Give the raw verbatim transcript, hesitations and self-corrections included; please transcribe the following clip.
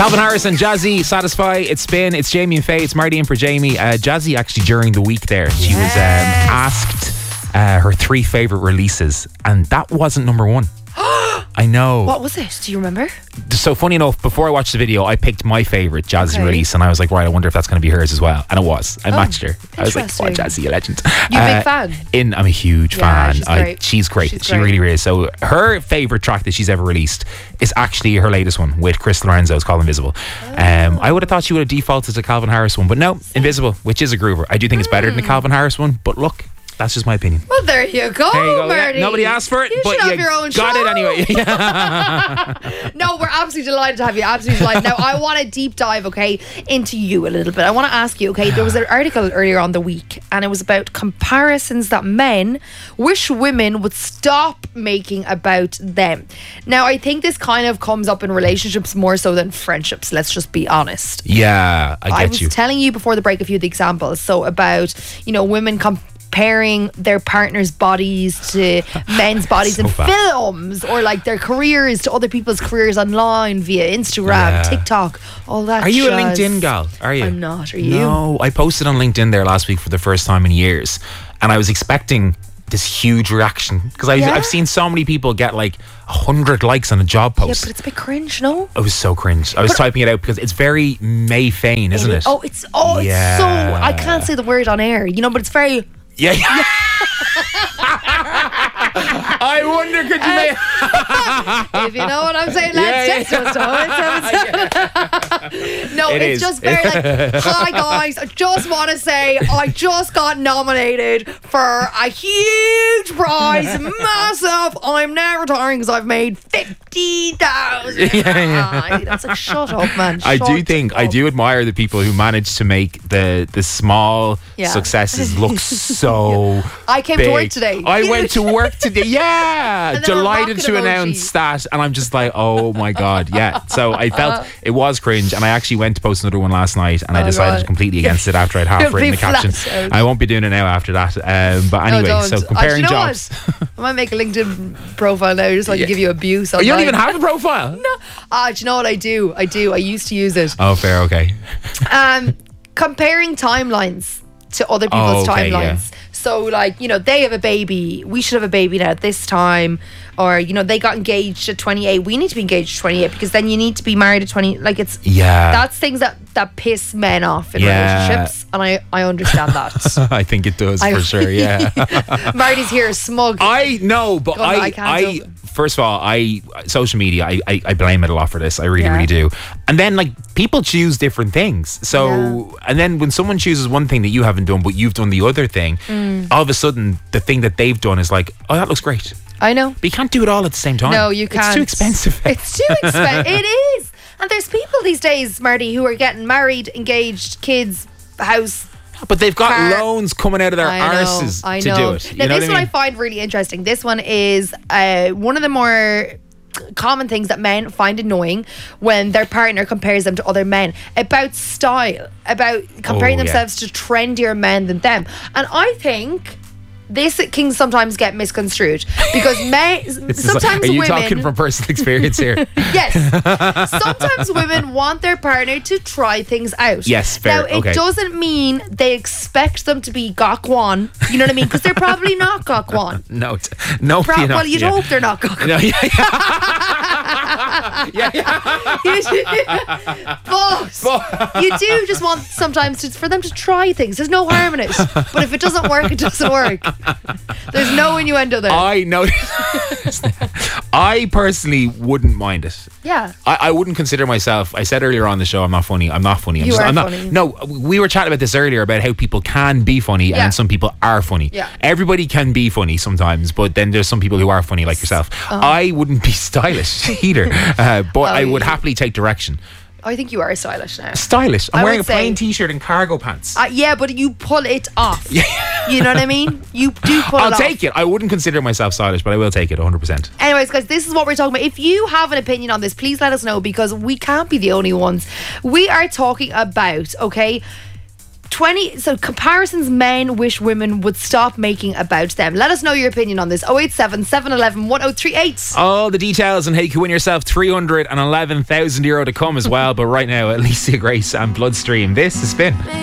Calvin Harris and Jazzy, Satisfy. It's Spin. It's Jamie and Faye. It's Marty in for Jamie. Uh, Jazzy actually during the week there, she yes. was um, asked uh, her three favourite releases, and that wasn't number one. I know. What was it? Do you remember? So funny enough, before I watched the video, I picked my favourite Jazzy okay. release, and I was like, right, I wonder if that's going to be hers as well. And it was. I oh, matched her. I was like, oh, Jazzy, a legend. You a uh, big fan? In, I'm a huge yeah, fan. She's I, great. she's great. She's she great. really, really is. So her favourite track that she's ever released is actually her latest one with Chris Lorenzo. It's called Invisible. Oh. Um, I would have thought she would have defaulted to Calvin Harris one, but no, Invisible, which is a groover. I do think mm. it's better than the Calvin Harris one, but look, that's just my opinion. Well, there you go, there you go. Marty. Yeah, nobody asked for it, you but should have you your own got show. it anyway. No, we're absolutely delighted to have you. Absolutely delighted. Now, I want to deep dive, okay, into you a little bit. I want to ask you, okay, there was an article earlier on the week, and it was about comparisons that men wish women would stop making about them. Now, I think this kind of comes up in relationships more so than friendships. Let's just be honest. Yeah, I get I was you. telling you before the break a few of the examples. So about, you know, women comparing their partner's bodies to men's bodies so in bad. films, or like their careers to other people's careers online via Instagram, yeah. TikTok, all that. Are you jazz. a LinkedIn gal? Are you? I'm not. Are you? No, I posted on LinkedIn there last week for the first time in years, and I was expecting this huge reaction because I've, yeah. I've seen so many people get like a hundred likes on a job post. Yeah, but it's a bit cringe, no? It was so cringe. I was but typing it out because it's very May Fain, isn't it? it? Oh, it's oh, yeah. it's so. I can't say the word on air, you know, but it's very. Yeah. yeah. I wonder, could you make if you know what I'm saying, let's yeah, text us. Yeah. No, it it's is. just very like, hi guys, I just want to say I just got nominated for a huge prize, massive. I'm now retiring because I've made fifty thousand. Yeah, yeah. That's like, shut up, man. I Shut do think up. I do admire the people who manage to make the the small yeah. successes look so. I came big. to work today. I Huge. went to work today. Yeah, delighted to emoji. announce that, and I'm just like, oh my god, yeah. So I felt it was cringe, and I actually went to post another one last night, and oh I decided god. completely against it after I'd half written the caption. Out. I won't be doing it now after that. Um, but anyway, no, so comparing uh, you know jobs. I might make a LinkedIn profile now just so I can yeah. give you abuse. Oh, you don't even have a profile? No. Ah, do you know what I do? I do. I used to use it. Oh, fair. Okay. Um, comparing timelines to other people's oh, okay, timelines. Yeah. So, like, you know, they have a baby. We should have a baby now at this time. Or, you know, they got engaged at twenty-eight. We need to be engaged at twenty-eight because then you need to be married at twenty. Like, it's... Yeah. That's things that, that piss men off in yeah. relationships. And I, I understand that. I think it does, I, for sure, yeah. Marty's here smug. I know, but God, I... I, can't I first of all, I social media, I, I, I blame it a lot for this. I really, yeah. really do. And then, like, people choose different things. So, yeah. and then when someone chooses one thing that you haven't done, but you've done the other thing, mm. all of a sudden, the thing that they've done is like, oh, that looks great. I know. But you can't do it all at the same time. No, you can't. It's too expensive. It's too expensive. It is. And there's people these days, Marty, who are getting married, engaged, kids, house. But they've got car. loans coming out of their I know, arses I to know. do it. You now, know this what one I I mean? find really interesting. This one is uh, one of the more common things that men find annoying when their partner compares them to other men about style, about comparing oh, themselves yeah. to trendier men than them. And I think this can sometimes get misconstrued because men sometimes like, are you women talking from personal experience here? Yes. Sometimes women want their partner to try things out. Yes, fair. Now, it okay. doesn't mean they expect them to be Gokwan. You know what I mean? Because they're probably not Gokwan. No, t- no. Pro- not, well, you'd yeah. hope they're not Gokwan. No, yeah, yeah. yeah, yeah. But you do just want sometimes to, for them to try things. There's no harm in it. But if it doesn't work, it doesn't work. There's no innuendo there. I know. I personally wouldn't mind it. Yeah. I, I wouldn't consider myself. I said earlier on the show, I'm not funny. I'm not funny. I'm you just, are I'm funny. Not, no, we were chatting about this earlier about how people can be funny yeah. and some people are funny. Yeah. Everybody can be funny sometimes, but then there's some people who are funny like yourself. Uh-huh. I wouldn't be stylish either, uh, but oh, I would yeah. happily take direction. I think you are stylish now. Stylish. I'm I wearing a would say- plain t-shirt and cargo pants. Uh, yeah, but you pull it off. You know what I mean? You do pull I'll it off. take it. I wouldn't consider myself stylish, but I will take it one hundred percent. Anyways, guys, this is what we're talking about. If you have an opinion on this, please let us know because we can't be the only ones. We are talking about, okay, twenty So comparisons men wish women would stop making about them. Let us know your opinion on this. oh eight seven, seven one one, one oh three eight. All the details and how you can win yourself three hundred eleven thousand euro to come as well. But right now, Alicia Grace and Bloodstream. This has been